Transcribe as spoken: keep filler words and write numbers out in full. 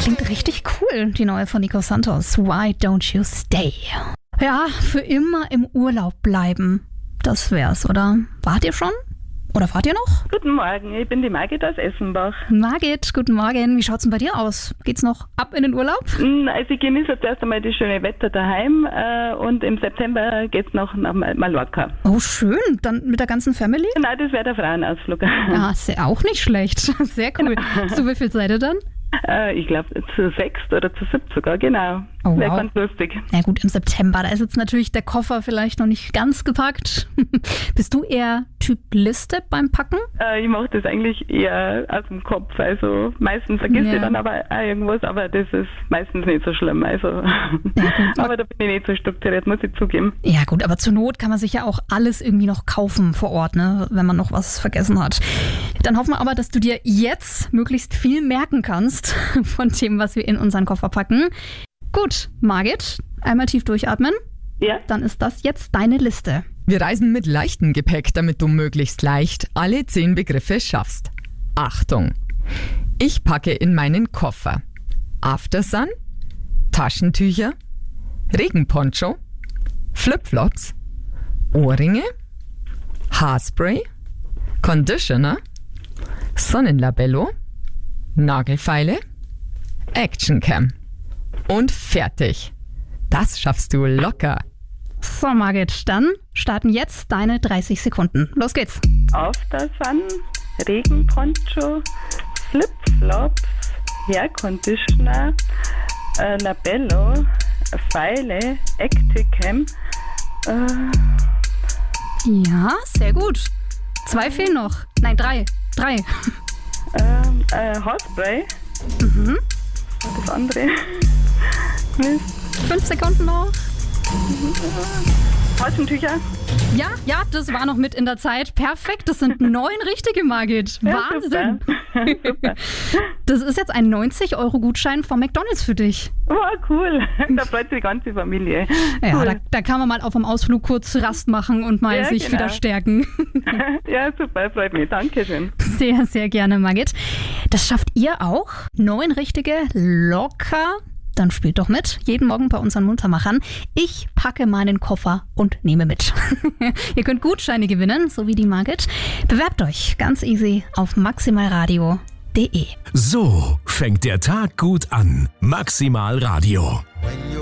Klingt richtig cool, die neue von Nico Santos. Why don't you stay? Ja, für immer im Urlaub bleiben. Das wär's, oder? Wart ihr schon? Oder fahrt ihr noch? Guten Morgen, ich bin die Margit aus Essenbach. Margit, guten Morgen. Wie schaut's denn bei dir aus? Geht's noch ab in den Urlaub? Also ich genieße jetzt erst einmal das schöne Wetter daheim äh, und im September geht's noch nach Mallorca. Oh, schön. Dann mit der ganzen Family? Nein, das wäre der Frauenausflug. Ah, ist ja auch nicht schlecht. Sehr cool. Zu wie viel seid ihr dann? Äh, ich glaube zu sechst oder zu siebt sogar, genau. Oh, wäre wow. ganz lustig. Na gut, im September, da ist jetzt natürlich der Koffer vielleicht noch nicht ganz gepackt. Bist du eher Typ Liste beim Packen? Äh, ich mache das eigentlich eher aus dem Kopf. Also meistens vergisst Ja. ich dann aber auch irgendwas, aber das ist meistens nicht so schlimm. Also, gut. aber da bin ich nicht so strukturiert, muss ich zugeben. Ja gut, aber zur Not kann man sich ja auch alles irgendwie noch kaufen vor Ort, ne, wenn man noch was vergessen hat. Dann hoffen wir aber, dass du dir jetzt möglichst viel merken kannst von dem, was wir in unseren Koffer packen. Gut, Margit, einmal tief durchatmen. Ja. Dann ist das jetzt deine Liste. Wir reisen mit leichtem Gepäck, damit du möglichst leicht alle zehn Begriffe schaffst. Achtung! Ich packe in meinen Koffer Aftersun, Taschentücher, Regenponcho, Flipflops, Ohrringe, Haarspray, Conditioner, Sonnenlabello, Nagelfeile, Actioncam und fertig. Das schaffst du locker. So, Margit, dann starten jetzt deine dreißig Sekunden. Los geht's. Aftersun, Regenponcho, Flipflops, Hairconditioner, äh, Labello, Pfeile, Acticam. Äh, Ja, sehr gut. Zwei fehlen noch. Nein, drei. Drei. ähm, äh, Haarspray. Mhm. Das andere. Mist. Fünf Sekunden noch. Taschentücher. Ja, ja, das war noch mit in der Zeit. Perfekt, das sind neun richtige, Margit. Ja, Wahnsinn. Super. Super. Das ist jetzt ein neunzig Euro Gutschein von McDonald's für dich. Oh, cool. Da freut sich die ganze Familie. Ja, Cool. da, da kann man mal auf dem Ausflug kurz Rast machen und mal Ja, sich genau. wieder stärken. Ja, super, freut mich. Dankeschön. Sehr, sehr gerne, Margit. Das schafft ihr auch. Neun richtige, locker. Dann spielt doch mit. Jeden Morgen bei unseren Muntermachern. Ich packe meinen Koffer und nehme mit. Ihr könnt Gutscheine gewinnen, so wie die Margit. Bewerbt euch ganz easy auf maximalradio punkt de. So fängt der Tag gut an. Maximal Radio.